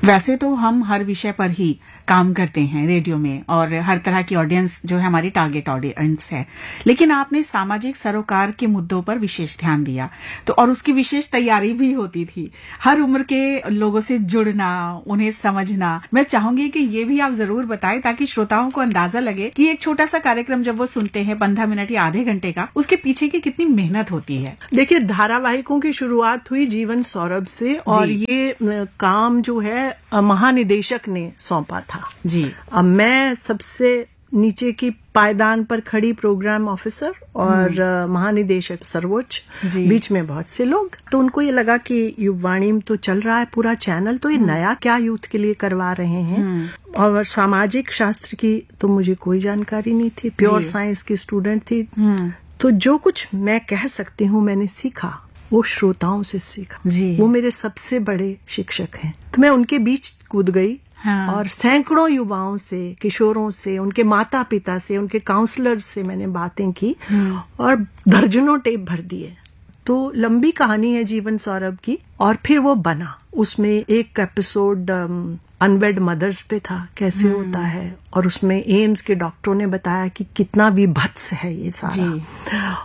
वैसे तो हम हर विषय पर ही काम करते हैं रेडियो में, और हर तरह की ऑडियंस जो है हमारी टारगेट ऑडियंस है, लेकिन आपने सामाजिक सरोकार के मुद्दों पर विशेष ध्यान दिया, तो और उसकी विशेष तैयारी भी होती थी, हर उम्र के लोगों से जुड़ना, उन्हें समझना। मैं चाहूंगी कि ये भी आप जरूर बताएं ताकि श्रोताओं को अंदाजा लगे कि एक छोटा सा कार्यक्रम जब वो सुनते हैं 15 मिनट या आधे घंटे का, उसके पीछे की कितनी मेहनत होती है। देखिए, धारावाहिकों की शुरुआत हुई जीवन सौरभ से, और ये काम जो है महानिदेशक ने सौंपा था जी। अब मैं सबसे नीचे की पायदान पर खड़ी प्रोग्राम ऑफिसर और महानिदेशक सर्वोच्च, बीच में बहुत से लोग, तो उनको ये लगा कि युववाणी में तो चल रहा है पूरा चैनल, तो ये नया क्या यूथ के लिए करवा रहे हैं। और सामाजिक शास्त्र की तो मुझे कोई जानकारी नहीं थी, प्योर साइंस की स्टूडेंट थी, तो जो कुछ मैं कह सकती हूँ मैंने सीखा वो श्रोताओं से सीखा। वो मेरे सबसे बड़े शिक्षक हैं, तो मैं उनके बीच कूद गई। हाँ। और सैकड़ों युवाओं से, किशोरों से, उनके माता पिता से, उनके काउंसलर से मैंने बातें की और दर्जनों टेप भर दिए। तो लंबी कहानी है जीवन सौरभ की। और फिर वो बना, उसमें एक एपिसोड अनवेड मदर्स पे था, कैसे होता है, और उसमें एम्स के डॉक्टरों ने बताया कि कितना विभत्स है ये सारा,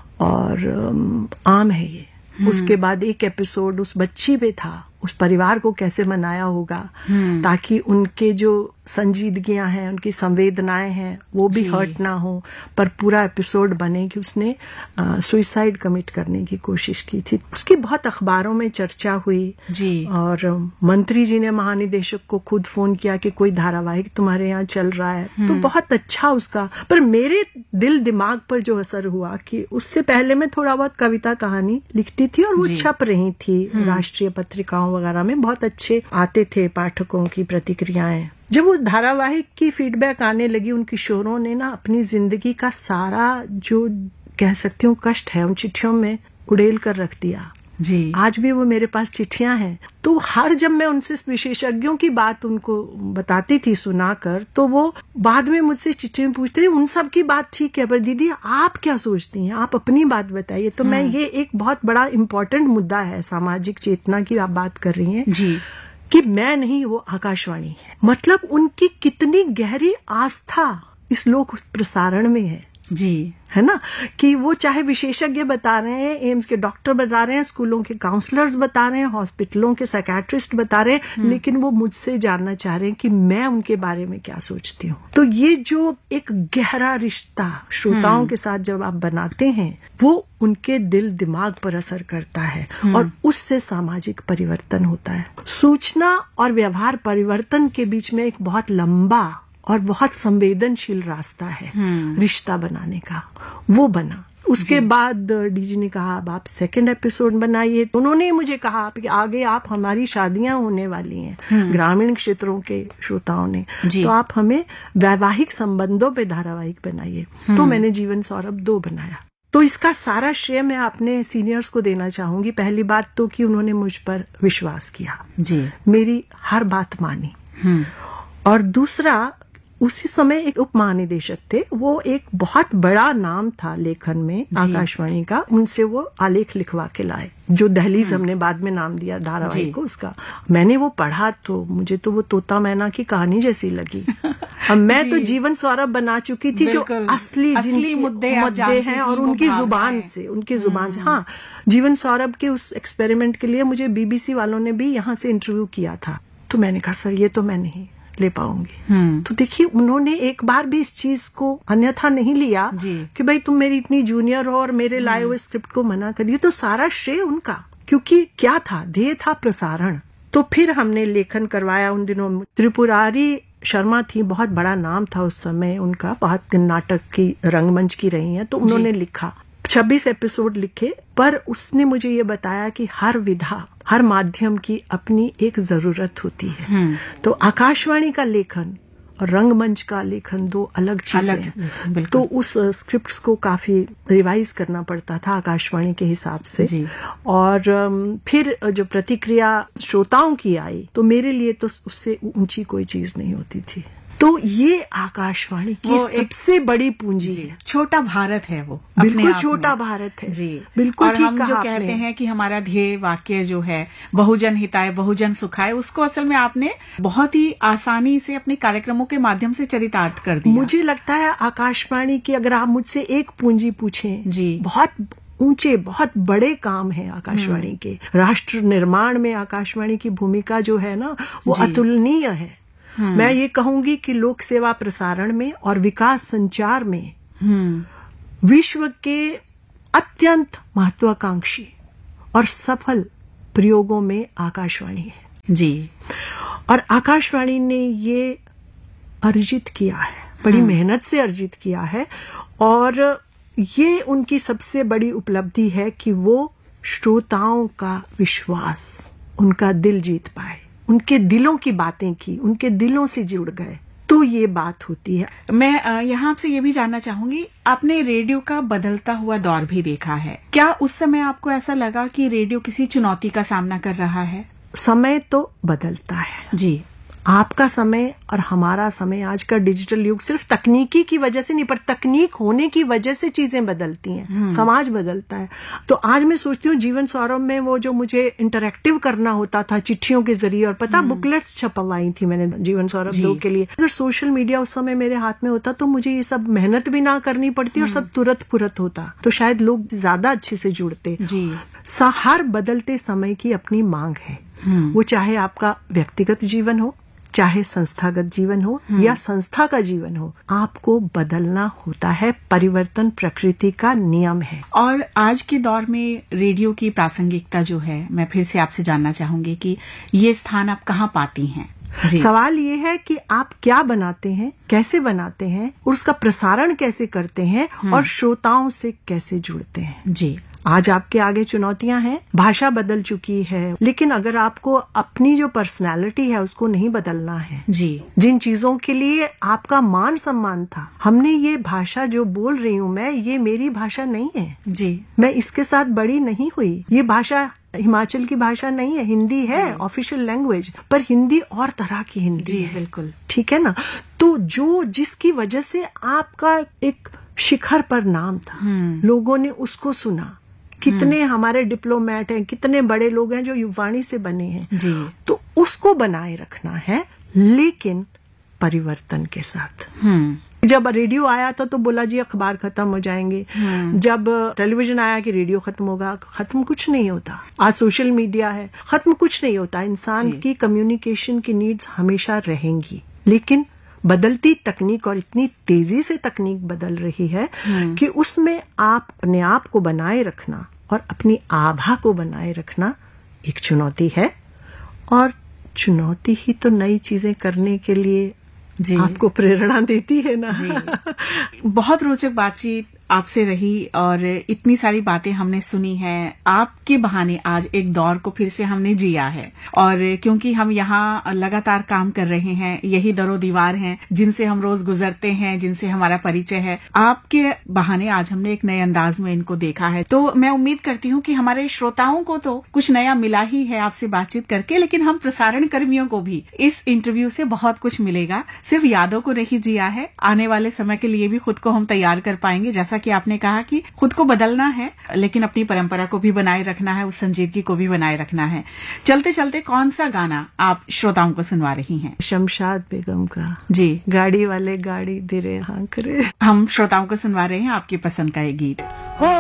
और आम है ये। उसके बाद एक एपिसोड उस बच्ची पे था, उस परिवार को कैसे मनाया होगा ताकि उनके जो संजीदगियां हैं, उनकी संवेदनाएं हैं, वो भी हर्ट ना हो। पर पूरा एपिसोड बने कि उसने सुइसाइड कमिट करने की कोशिश की थी। उसकी बहुत अखबारों में चर्चा हुई जी। और मंत्री जी ने महानिदेशक को खुद फोन किया कि कोई धारावाहिक तुम्हारे यहाँ चल रहा है, तो बहुत अच्छा उसका। पर मेरे दिल दिमाग पर जो असर हुआ कि उससे पहले मैं थोड़ा बहुत कविता कहानी लिखती थी और वो छप रही थी राष्ट्रीय पत्रिकाओं वगैरह में, बहुत अच्छे आते थे पाठकों की प्रतिक्रियाएं। जब वो धारावाहिक की फीडबैक आने लगी, उन किशोरों ने ना अपनी जिंदगी का सारा जो कह सकती हूँ कष्ट है उन चिट्ठियों में उड़ेल कर रख दिया जी। आज भी वो मेरे पास चिट्ठियां हैं। तो हर जब मैं उनसे विशेषज्ञों की बात उनको बताती थी सुनाकर, तो वो बाद में मुझसे चिट्ठी में पूछते थे उन सब की बात ठीक है, पर दीदी आप क्या सोचती हैं, आप अपनी बात बताइए। तो मैं ये एक बहुत बड़ा इम्पोर्टेंट मुद्दा है, सामाजिक चेतना की आप बात कर रही हैं जी, कि मैं नहीं, वो आकाशवाणी है। मतलब उनकी कितनी गहरी आस्था इस लोक प्रसारण में है जी, है ना, कि वो चाहे विशेषज्ञ बता रहे हैं, एम्स के डॉक्टर बता रहे हैं, स्कूलों के काउंसलर्स बता रहे हैं, हॉस्पिटलों के साइकियाट्रिस्ट बता रहे हैं, लेकिन वो मुझसे जानना चाह रहे हैं कि मैं उनके बारे में क्या सोचती हूँ। तो ये जो एक गहरा रिश्ता श्रोताओं के साथ जब आप बनाते हैं, वो उनके दिल दिमाग पर असर करता है और उससे सामाजिक परिवर्तन होता है। सूचना और व्यवहार परिवर्तन के बीच में एक बहुत लंबा और बहुत संवेदनशील रास्ता है रिश्ता बनाने का, वो बना। उसके बाद डीजी ने कहा अब आप सेकंड एपिसोड बनाइए। तो उन्होंने मुझे कहा कि आगे आप, हमारी शादियां होने वाली हैं ग्रामीण क्षेत्रों के श्रोताओं ने, तो आप हमें वैवाहिक संबंधों पे धारावाहिक बनाइए। तो मैंने जीवन सौरभ 2 बनाया। तो इसका सारा श्रेय मैं अपने सीनियर्स को देना चाहूंगी। पहली बात तो कि उन्होंने मुझ पर विश्वास किया जी, मेरी हर बात मानी। और दूसरा, उसी समय एक उप महानिदेशक थे, वो एक बहुत बड़ा नाम था लेखन में आकाशवाणी का, उनसे वो आलेख लिखवा के लाए, जो दहलीज हमने बाद में नाम दिया धारावाहिक को उसका। मैंने वो पढ़ा तो मुझे तो वो तोता मैना की कहानी जैसी लगी। अब मैं तो जीवन सौरभ बना चुकी थी, जो असली मुद्दे हैं और उनकी जुबान से हाँ, जीवन सौरभ के उस एक्सपेरिमेंट के लिए मुझे बीबीसी वालों ने भी यहाँ से इंटरव्यू किया था। तो मैंने कहा सर ये तो मैं नहीं ले पाऊंगी। तो देखिए, उन्होंने एक बार भी इस चीज को अन्यथा नहीं लिया कि भाई तुम मेरी इतनी जूनियर हो और मेरे लाए हुए स्क्रिप्ट को मना करिए। तो सारा श्रेय उनका, क्योंकि क्या था, ध्येय था प्रसारण। तो फिर हमने लेखन करवाया। उन दिनों त्रिपुरारी शर्मा थी, बहुत बड़ा नाम था उस समय उनका, बहुत नाटक की रंगमंच की रही है। तो उन्होंने लिखा 26 एपिसोड लिखे, पर उसने मुझे ये बताया कि हर विधा, हर माध्यम की अपनी एक जरूरत होती है। तो आकाशवाणी का लेखन और रंगमंच का लेखन 2 अलग चीजें हैं। तो उस स्क्रिप्ट्स को काफी रिवाइज करना पड़ता था आकाशवाणी के हिसाब से। और फिर जो प्रतिक्रिया श्रोताओं की आई, तो मेरे लिए तो उससे ऊंची कोई चीज नहीं होती थी। तो ये आकाशवाणी की सबसे बड़ी पूंजी है। छोटा भारत है वो, बिल्कुल छोटा भारत है जी, बिल्कुल। और हम जो कहते हैं कि हमारा ध्येय वाक्य जो है बहुजन हिताय बहुजन सुखाय, उसको असल में आपने बहुत ही आसानी से अपने कार्यक्रमों के माध्यम से चरितार्थ कर दिया। मुझे लगता है आकाशवाणी की, अगर आप मुझसे एक पूंजी पूछें जी, बहुत ऊंचे बहुत बड़े काम है आकाशवाणी के। राष्ट्र निर्माण में आकाशवाणी की भूमिका जो है ना, वो अतुलनीय है। मैं ये कहूंगी कि लोक सेवा प्रसारण में और विकास संचार में विश्व के अत्यंत महत्वाकांक्षी और सफल प्रयोगों में आकाशवाणी है जी। और आकाशवाणी ने ये अर्जित किया है, बड़ी मेहनत से अर्जित किया है, और ये उनकी सबसे बड़ी उपलब्धि है कि वो श्रोताओं का विश्वास, उनका दिल जीत पाए, उनके दिलों की बातें की, उनके दिलों से जुड़ गए, तो ये बात होती है। मैं यहाँ आपसे ये भी जानना चाहूंगी, आपने रेडियो का बदलता हुआ दौर भी देखा है, क्या उस समय आपको ऐसा लगा कि रेडियो किसी चुनौती का सामना कर रहा है? समय तो बदलता है जी। आपका समय और हमारा समय, आज का डिजिटल युग सिर्फ तकनीकी की वजह से नहीं, पर तकनीक होने की वजह से चीजें बदलती हैं, समाज बदलता है। तो आज मैं सोचती हूँ जीवन सौरभ में वो जो मुझे इंटरैक्टिव करना होता था चिट्ठियों के जरिए, और पता बुकलेट्स छपवाई थी मैंने जीवन सौरभ 2 के लिए। अगर सोशल मीडिया उस समय मेरे हाथ में होता तो मुझे ये सब मेहनत भी ना करनी पड़ती और सब तुरंत फुरत होता, तो शायद लोग ज्यादा अच्छे से जुड़ते जी। हर बदलते समय की अपनी मांग है, वो चाहे आपका व्यक्तिगत जीवन हो, चाहे संस्थागत जीवन हो या संस्था का जीवन हो, आपको बदलना होता है। परिवर्तन प्रकृति का नियम है। और आज के दौर में रेडियो की प्रासंगिकता जो है, मैं फिर से आपसे जानना चाहूंगी कि ये स्थान आप कहाँ पाती हैं? सवाल ये है कि आप क्या बनाते हैं, कैसे बनाते हैं, और उसका प्रसारण कैसे करते हैं, और श्रोताओं से कैसे जुड़ते हैं जी। आज आपके आगे चुनौतियां हैं, भाषा बदल चुकी है, लेकिन अगर आपको अपनी जो पर्सनालिटी है उसको नहीं बदलना है जी, जिन चीजों के लिए आपका मान सम्मान था, हमने ये भाषा जो बोल रही हूँ मैं, ये मेरी भाषा नहीं है जी, मैं इसके साथ बड़ी नहीं हुई, ये भाषा हिमाचल की भाषा नहीं है, हिंदी है ऑफिशियल लैंग्वेज, पर हिंदी और तरह की हिंदी है, बिल्कुल ठीक है ना। तो जो जिसकी वजह से आपका एक शिखर पर नाम था, लोगों ने उसको सुना। कितने हमारे डिप्लोमेट हैं, कितने बड़े लोग हैं जो युवाणी से बने हैं जी। तो उसको बनाए रखना है, लेकिन परिवर्तन के साथ। जब रेडियो आया था तो बोला जी अखबार खत्म हो जाएंगे, जब टेलीविजन आया कि रेडियो खत्म होगा, खत्म कुछ नहीं होता। आज सोशल मीडिया है, खत्म कुछ नहीं होता। इंसान की कम्युनिकेशन की नीड्स हमेशा रहेंगी, लेकिन बदलती तकनीक, और इतनी तेजी से तकनीक बदल रही है कि उसमें आप अपने आप को बनाए रखना और अपनी आभा को बनाए रखना एक चुनौती है। और चुनौती ही तो नई चीजें करने के लिए जी आपको प्रेरणा देती है ना जी। बहुत रोचक बातचीत आपसे रही और इतनी सारी बातें हमने सुनी हैं। आपके बहाने आज एक दौर को फिर से हमने जिया है, और क्योंकि हम यहाँ लगातार काम कर रहे हैं, यही दरो दीवार हैं जिनसे हम रोज गुजरते हैं, जिनसे हमारा परिचय है, आपके बहाने आज हमने एक नए अंदाज में इनको देखा है। तो मैं उम्मीद करती हूँ कि हमारे श्रोताओं को तो कुछ नया मिला ही है आपसे बातचीत करके, लेकिन हम प्रसारण कर्मियों को भी इस इंटरव्यू से बहुत कुछ मिलेगा। सिर्फ यादों को नहीं जिया है, आने वाले समय के लिए भी खुद को हम तैयार कर पाएंगे। जैसा कि आपने कहा कि खुद को बदलना है, लेकिन अपनी परंपरा को भी बनाए रखना है, उस संजीदगी को भी बनाए रखना है। चलते चलते कौन सा गाना आप श्रोताओं को सुनवा रही हैं? शमशाद बेगम का जी, गाड़ी वाले गाड़ी धीरे हाँक रे। हम श्रोताओं को सुनवा रहे हैं आपकी पसंद का ये गीत।